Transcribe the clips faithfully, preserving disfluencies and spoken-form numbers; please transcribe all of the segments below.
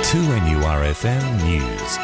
two N U R F M News.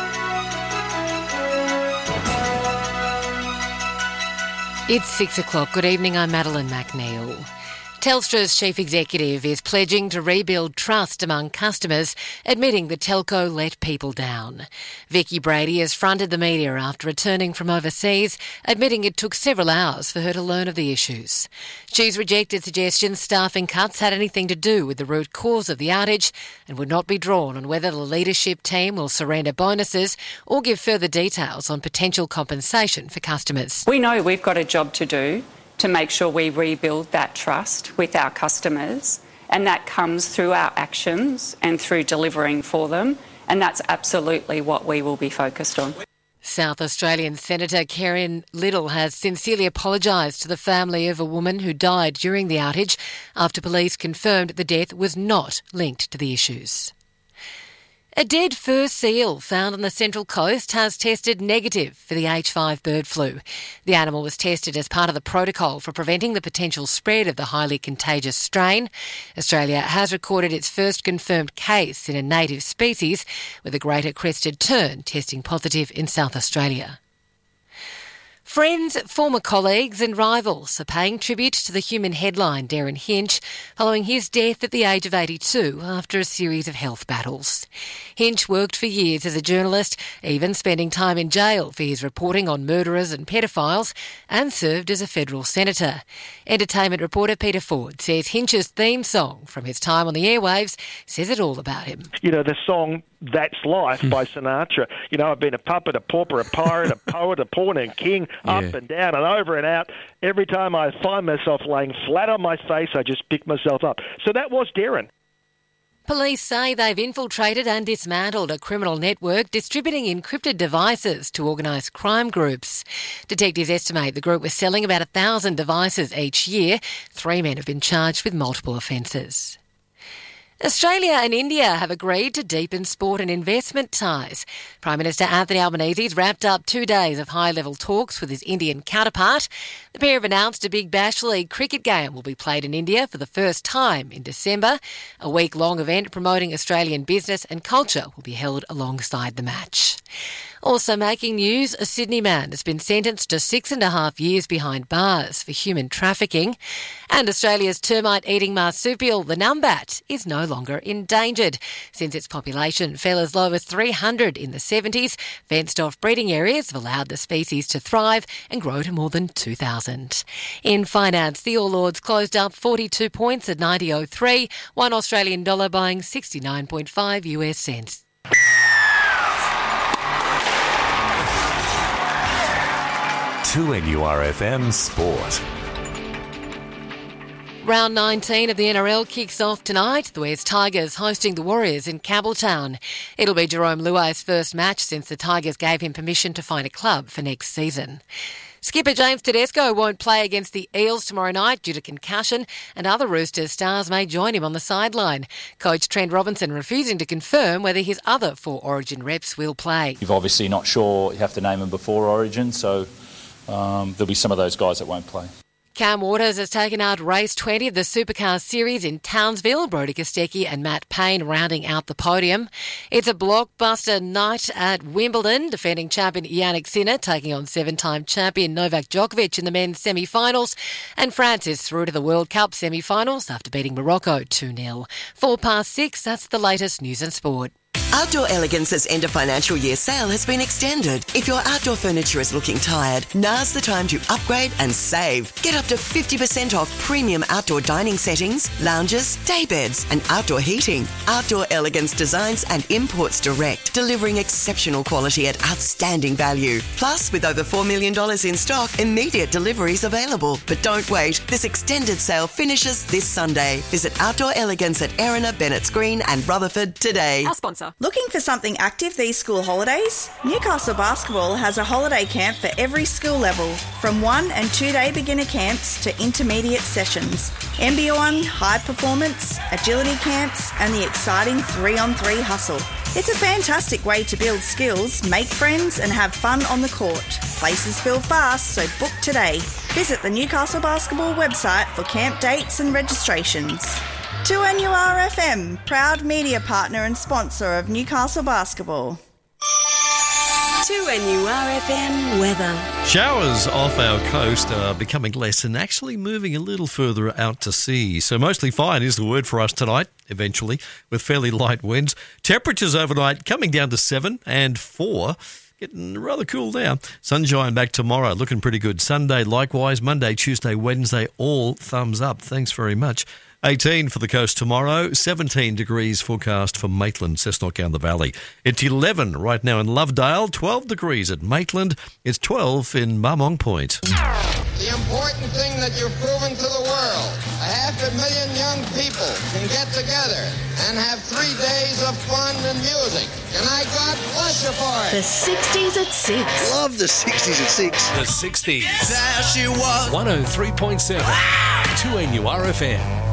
It's six o'clock. Good evening, I'm Madeline McNeil. Telstra's chief executive is pledging to rebuild trust among customers, admitting the telco let people down. Vicky Brady has fronted the media after returning from overseas, admitting it took several hours for her to learn of the issues. She's rejected suggestions staffing cuts had anything to do with the root cause of the outage and would not be drawn on whether the leadership team will surrender bonuses or give further details on potential compensation for customers. We know we've got a job to do to make sure we rebuild that trust with our customers, and that comes through our actions and through delivering for them, and that's absolutely what we will be focused on. South Australian Senator Karen Liddle has sincerely apologised to the family of a woman who died during the outage after police confirmed the death was not linked to the issues. A dead fur seal found on the Central Coast has tested negative for the H five bird flu. The animal was tested as part of the protocol for preventing the potential spread of the highly contagious strain. Australia has recorded its first confirmed case in a native species, with a greater crested tern testing positive in South Australia. Friends, former colleagues and rivals are paying tribute to the human headline Derryn Hinch following his death at the age of eighty-two after a series of health battles. Hinch worked for years as a journalist, even spending time in jail for his reporting on murderers and pedophiles, and served as a federal senator. Entertainment reporter Peter Ford says Hinch's theme song from his time on the airwaves says it all about him. You know, the song That's Life by Sinatra. You know, I've been a puppet, a pauper, a pirate, a poet, a pawn and king, up yeah. and down and over and out. Every time I find myself laying flat on my face, I just pick myself up. So that was Derryn. Police say they've infiltrated and dismantled a criminal network distributing encrypted devices to organised crime groups. Detectives estimate the group was selling about a thousand devices each year. Three men have been charged with multiple offences. Australia and India have agreed to deepen sport and investment ties. Prime Minister Anthony Albanese's wrapped up two days of high-level talks with his Indian counterpart. The pair have announced a Big Bash League cricket game will be played in India for the first time in December. A week-long event promoting Australian business and culture will be held alongside the match. Also making news, a Sydney man has been sentenced to six and a half years behind bars for human trafficking. And Australia's termite-eating marsupial, the numbat, is no longer endangered. Since its population fell as low as three hundred in the seventies, fenced-off breeding areas have allowed the species to thrive and grow to more than two thousand. In finance, the All Ords closed up forty-two points at ninety oh three, one Australian dollar buying sixty-nine point five U S cents. two N U R F M Sport. Round nineteen of the N R L kicks off tonight. The West Tigers hosting the Warriors in Campbelltown. It'll be Jerome Luai's first match since the Tigers gave him permission to find a club for next season. Skipper James Tedesco won't play against the Eels tomorrow night due to concussion, and other Roosters stars may join him on the sideline. Coach Trent Robinson refusing to confirm whether his other four Origin reps will play. You're obviously not sure, you have to name them before Origin, so um, there'll be some of those guys that won't play. Cam Waters has taken out race twenty of the Supercar Series in Townsville. Brodie Kostecki and Matt Payne rounding out the podium. It's a blockbuster night at Wimbledon. Defending champion Yannick Sinner taking on seven-time champion Novak Djokovic in the men's semi-finals. And France is through to the World Cup semi-finals after beating Morocco two nil. Four past six, that's the latest news and sport. Outdoor Elegance's end of financial year sale has been extended. If your outdoor furniture is looking tired, now's the time to upgrade and save. Get up to fifty percent off premium outdoor dining settings, lounges, day beds and outdoor heating. Outdoor Elegance designs and imports direct, delivering exceptional quality at outstanding value. Plus, with over four million dollars in stock, immediate deliveries available. But don't wait, this extended sale finishes this Sunday. Visit Outdoor Elegance at Erina, Bennett's Green and Rutherford today. Our sponsor. Looking for something active these school holidays? Newcastle Basketball has a holiday camp for every school level, from one and two day beginner camps to intermediate sessions. M B one, high performance, agility camps and the exciting three on three hustle. It's a fantastic way to build skills, make friends and have fun on the court. Places fill fast, so book today. Visit the Newcastle Basketball website for camp dates and registrations. two N U R F M, proud media partner and sponsor of Newcastle Basketball. two N U R F M weather. Showers off our coast are becoming less and actually moving a little further out to sea. So mostly fine is the word for us tonight, eventually, with fairly light winds. Temperatures overnight coming down to seven and four. Getting rather cool now. Sunshine back tomorrow, looking pretty good. Sunday likewise, Monday, Tuesday, Wednesday, all thumbs up. Thanks very much. eighteen for the coast tomorrow, seventeen degrees forecast for Maitland, Cessnock and the Valley. It's eleven right now in Lovedale, twelve degrees at Maitland. It's twelve in Marmong Point. The important thing that you've proven to the world, a half a million young people can get together and have three days of fun and music. And I God bless you for it. The sixties at six. Love the sixties at six. The sixties. There she was. one oh three point seven. two N U R F M.